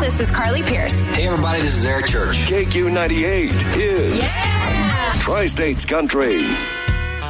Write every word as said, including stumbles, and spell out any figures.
this is Carly Pierce. Hey, everybody, this is Eric Church. K Q ninety-eight is Yeah! Tri-States Country.